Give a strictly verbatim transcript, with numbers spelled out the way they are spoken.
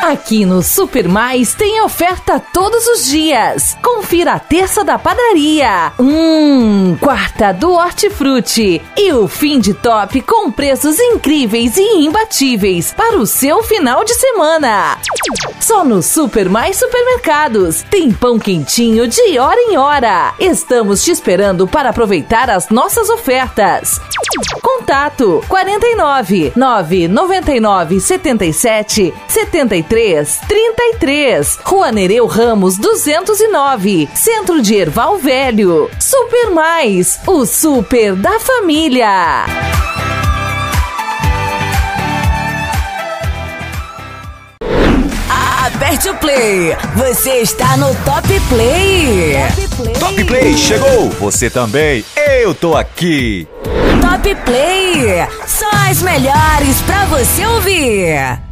Aqui no Super Mais tem oferta todos os dias. Confira a terça da padaria. Hum, quarta do Hortifruti. E o fim de top com preços incríveis e imbatíveis para o seu final de semana. Só no Super Mais Supermercados. Tem pão quentinho de hora em hora. Estamos te esperando para aproveitar as nossas ofertas. Contato quarenta e nove, nove noventa e nove, setenta e sete, setenta e três, trinta e três. Rua Nereu Ramos duzentos e nove, Centro de Erval Velho. Super Mais, o super da família. Aperte o play, você está no Top Play. Top Play. Top Play chegou, você também, eu tô aqui. Top Play, só as melhores pra você ouvir.